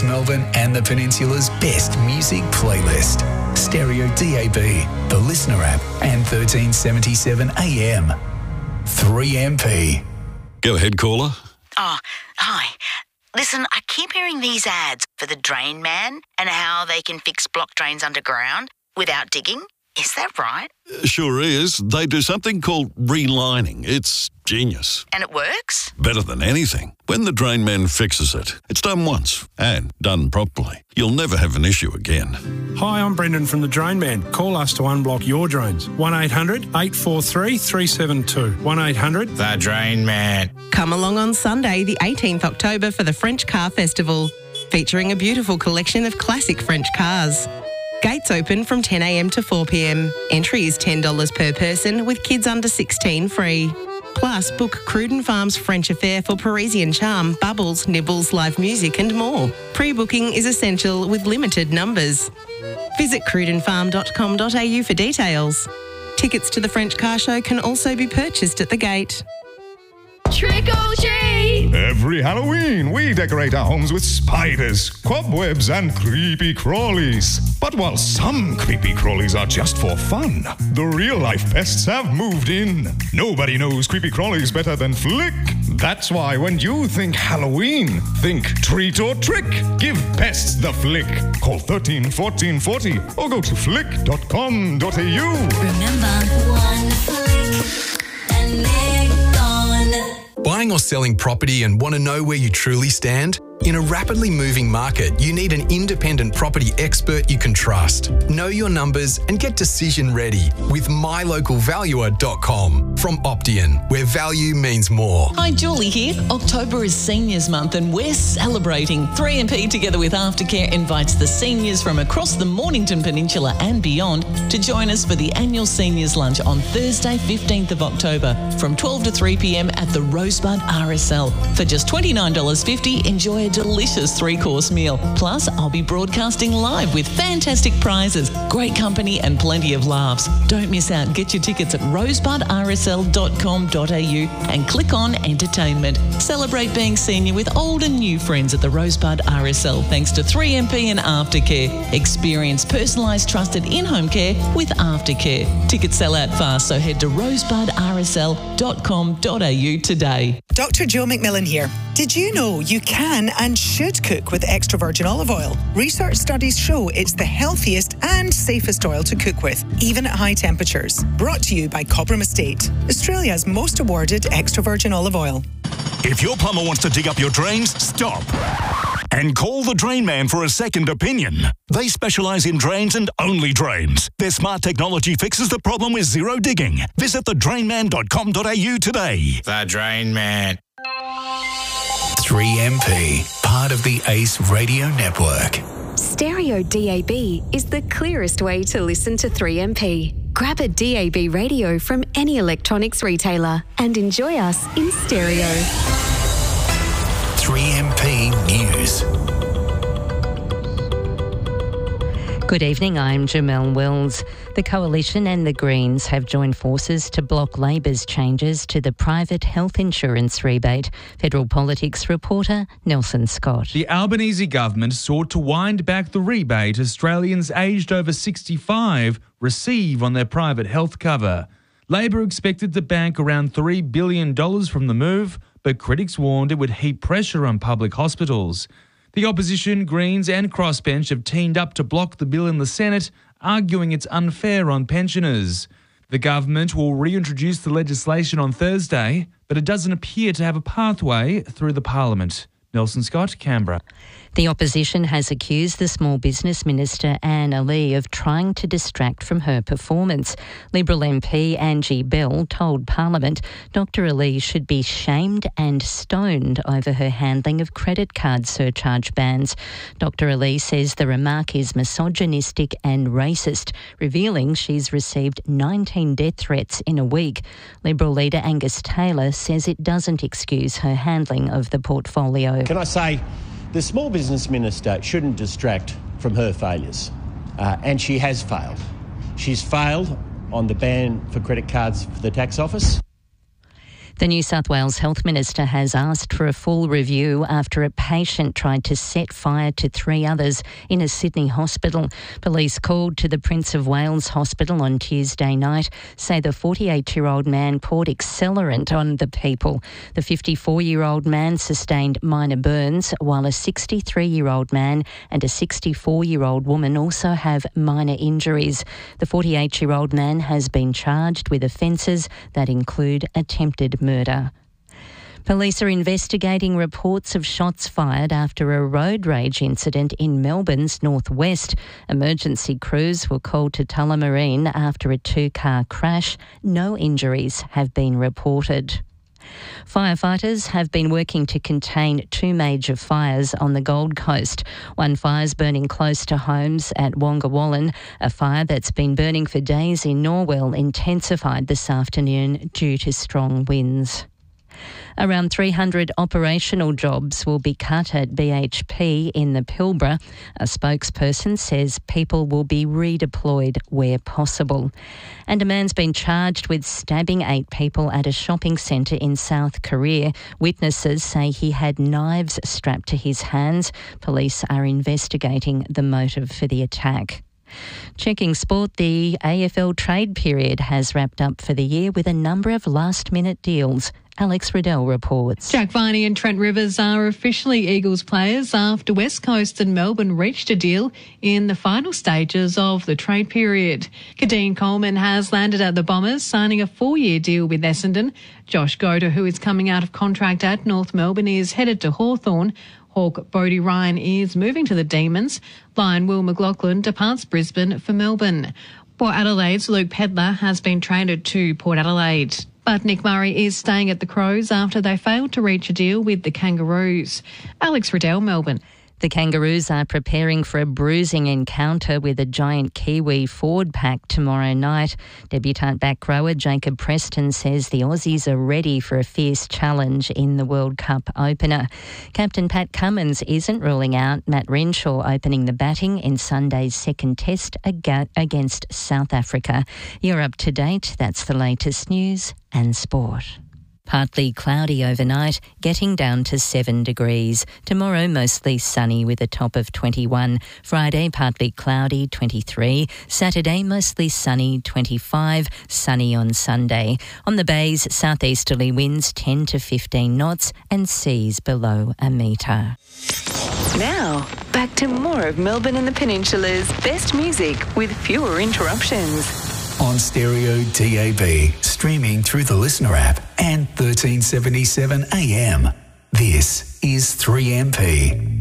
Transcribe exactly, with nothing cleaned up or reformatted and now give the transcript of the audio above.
Melbourne and the Peninsula's best music playlist. Stereo D A B, the Listener app, and thirteen seventy-seven A M. three M P. Go ahead, caller. Oh, hi. Listen, I keep hearing these ads for the Drain Man and how they can fix blocked drains underground without digging. Is that right? Sure is. They do something called relining. It's genius. And it works? Better than anything. When the Drain Man fixes it, it's done once and done properly. You'll never have an issue again. Hi, I'm Brendan from the Drain Man. Call us to unblock your drains. one eight hundred eight four three three seven two. one eight hundred The Drain Man. Come along on Sunday, the eighteenth of October for the French Car Festival, featuring a beautiful collection of classic French cars. Gates open from ten a m to four p m. Entry is ten dollars per person, with kids under sixteen free. Plus, book Cruden Farms French Affair for Parisian charm, bubbles, nibbles, live music and more. Pre-booking is essential with limited numbers. Visit cruden farm dot com dot a u for details. Tickets to the French Car Show can also be purchased at the gate. Trick or treat! Every Halloween, we decorate our homes with spiders, cobwebs, and creepy crawlies. But while some creepy crawlies are just for fun, the real-life pests have moved in. Nobody knows creepy crawlies better than Flick. That's why when you think Halloween, think treat or trick. Give pests the Flick. Call thirteen fourteen forty or go to flick dot com dot a u. Remember, one flick and they're gone. Buying or selling property and want to know where you truly stand? In a rapidly moving market, you need an independent property expert you can trust. Know your numbers and get decision ready with my local valuer dot com from Optian, where value means more. Hi, Julie here. October is Seniors Month and we're celebrating. three M P together with Aftercare invites the seniors from across the Mornington Peninsula and beyond to join us for the annual Seniors Lunch on Thursday, fifteenth of October from twelve to three p m at the Rosebud R S L. For just twenty-nine dollars fifty, enjoy a delicious three-course meal. Plus, I'll be broadcasting live with fantastic prizes, great company and plenty of laughs. Don't miss out. Get your tickets at rosebud r s l dot com dot a u and click on Entertainment. Celebrate being senior with old and new friends at the Rosebud R S L thanks to three M P and Aftercare. Experience personalised, trusted in-home care with Aftercare. Tickets sell out fast, so head to rosebud r s l dot com dot a u today. Doctor Joe McMillan here. Did you know you can and should cook with extra virgin olive oil? Research studies show it's the healthiest and safest oil to cook with, even at high temperatures. Brought to you by Cobram Estate, Australia's most awarded extra virgin olive oil. If your plumber wants to dig up your drains, stop. And call the Drain Man for a second opinion. They specialise in drains and only drains. Their smart technology fixes the problem with zero digging. Visit the drain man dot com dot a u today. The Drain Man. three M P, part of the Ace Radio Network. Stereo D A B is the clearest way to listen to three M P. Grab a D A B radio from any electronics retailer and enjoy us in stereo. three M P News. Good evening, I'm Jamelle Wells. The Coalition and the Greens have joined forces to block Labor's changes to the private health insurance rebate. Federal Politics reporter Nelson Scott. The Albanese government sought to wind back the rebate Australians aged over sixty-five receive on their private health cover. Labor expected to bank around three billion dollars from the move, but critics warned it would heap pressure on public hospitals. The opposition, Greens and Crossbench have teamed up to block the bill in the Senate, arguing it's unfair on pensioners. The government will reintroduce the legislation on Thursday, but it doesn't appear to have a pathway through the Parliament. Nelson Scott, Canberra. The opposition has accused the Small Business Minister Anne Ali of trying to distract from her performance. Liberal M P Angie Bell told Parliament Doctor Ali should be shamed and stoned over her handling of credit card surcharge bans. Doctor Ali says the remark is misogynistic and racist, revealing she's received nineteen death threats in a week. Liberal leader Angus Taylor says it doesn't excuse her handling of the portfolio. Can I say, the Small Business Minister shouldn't distract from her failures, uh, and she has failed. She's failed on the ban for credit cards for the tax office. The New South Wales Health Minister has asked for a full review after a patient tried to set fire to three others in a Sydney hospital. Police called to the Prince of Wales Hospital on Tuesday night say the forty-eight-year-old man poured accelerant on the people. The fifty-four-year-old man sustained minor burns, while a sixty-three-year-old man and a sixty-four-year-old woman also have minor injuries. The forty-eight-year-old man has been charged with offences that include attempted murder. Police are investigating reports of shots fired after a road rage incident in Melbourne's northwest. Emergency crews were called to Tullamarine after a two-car crash. No injuries have been reported. Firefighters have been working to contain two major fires on the Gold Coast. One fire's burning close to homes at Wongawallan. A fire that's been burning for days in Norwell intensified this afternoon due to strong winds. Around three hundred operational jobs will be cut at B H P in the Pilbara. A spokesperson says people will be redeployed where possible. And a man's been charged with stabbing eight people at a shopping centre in South Korea. Witnesses say he had knives strapped to his hands. Police are investigating the motive for the attack. Checking sport, the A F L trade period has wrapped up for the year with a number of last-minute deals. Alex Riddell reports. Jack Viney and Trent Rivers are officially Eagles players after West Coast and Melbourne reached a deal in the final stages of the trade period. Kadeen Coleman has landed at the Bombers, signing a four-year deal with Essendon. Josh Goda, who is coming out of contract at North Melbourne, is headed to Hawthorn. Hawk Bodie Ryan is moving to the Demons. Lion Will McLaughlin departs Brisbane for Melbourne. Port Adelaide's Luke Pedler has been traded to Port Adelaide. But Nick Murray is staying at the Crows after they failed to reach a deal with the Kangaroos. Alex Riddell, Melbourne. The Kangaroos are preparing for a bruising encounter with a giant Kiwi forward pack tomorrow night. Debutant back rower Jacob Preston says the Aussies are ready for a fierce challenge in the World Cup opener. Captain Pat Cummins isn't ruling out Matt Renshaw opening the batting in Sunday's second test against South Africa. You're up to date. That's the latest news and sport. Partly cloudy overnight, getting down to seven degrees. Tomorrow, mostly sunny with a top of twenty-one. Friday, partly cloudy, twenty-three. Saturday, mostly sunny, twenty-five. Sunny on Sunday. On the bays, southeasterly winds ten to fifteen knots and seas below a metre. Now, back to more of Melbourne and the Peninsula's best music with fewer interruptions. On Stereo D A B, streaming through the Listener app and thirteen seventy-seven A M. This is three M P.